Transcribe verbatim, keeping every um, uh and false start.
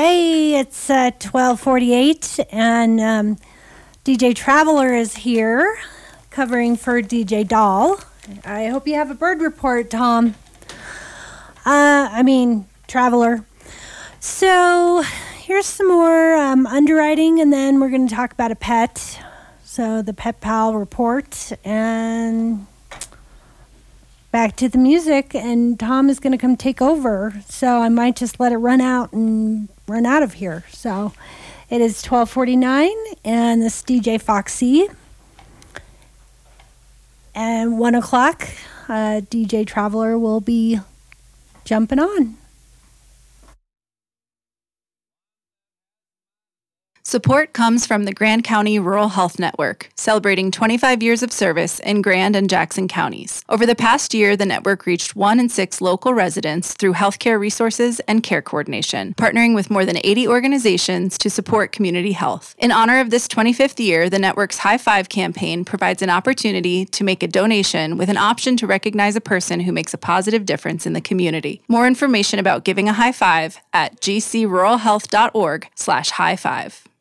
Hey, it's uh, twelve forty-eight, and um, D J Traveler is here, covering for D J Doll. I hope you have a bird report, Tom. Uh, I mean, Traveler. So here's some more um, underwriting, and then we're going to talk about a pet. So the Pet Pal report, and back to the music, and Tom is going to come take over. So I might just let it run out and run out of here. So it is twelve forty-nine, and this is D J Foxy. And one o'clock, uh, D J Traveler will be jumping on. Support comes from the Grand County Rural Health Network, celebrating twenty-five years of service in Grand and Jackson counties. Over the past year, the network reached one in six local residents through healthcare resources and care coordination, partnering with more than eighty organizations to support community health. In honor of this twenty-fifth year, the network's High Five campaign provides an opportunity to make a donation with an option to recognize a person who makes a positive difference in the community. More information about giving a high five at g c rural health dot org slash high five.